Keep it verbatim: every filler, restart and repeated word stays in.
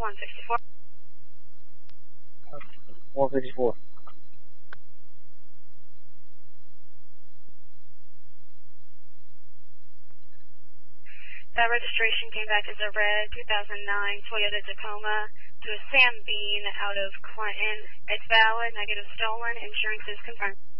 one sixty-four. one sixty-four. That registration came back as a red two thousand nine Toyota Tacoma to a Sam Bean out of Clinton. It's valid, negative stolen, insurance is confirmed.